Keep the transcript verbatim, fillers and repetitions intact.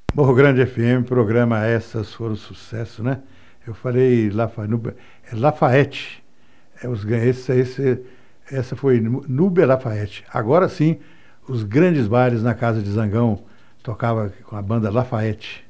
Morro Grande F M, programa Essas Foram Sucesso, né? Eu falei Lafa, Nube, é Lafayette. É, os, esse, esse, essa foi Núbia Lafayette. Agora sim, os grandes bailes na Casa de Zangão tocava com a banda Lafayette.